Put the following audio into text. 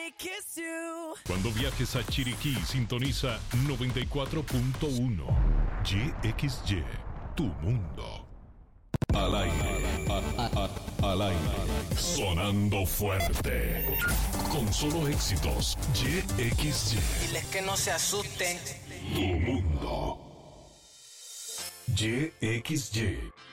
kiss you. Cuando viajes a Chiriquí, sintoniza 94.1. YXY, tu mundo. Al aire, al aire, sonando fuerte. Con solo éxitos, YXY. Diles que no se asusten. Tu mundo. YXY.